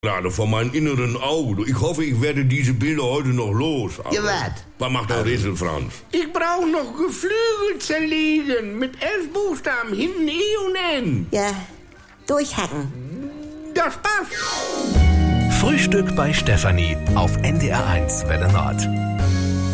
Gerade vor meinem inneren Auge. Ich hoffe, ich werde diese Bilder heute noch los. Ja, was? Was macht der Rätsel, Franz? Ich brauche noch Geflügel zerlegen mit 11 Buchstaben, hinten E und N. Ja, durchhacken. Das passt. Frühstück bei Stefanie auf NDR1 Welle Nord.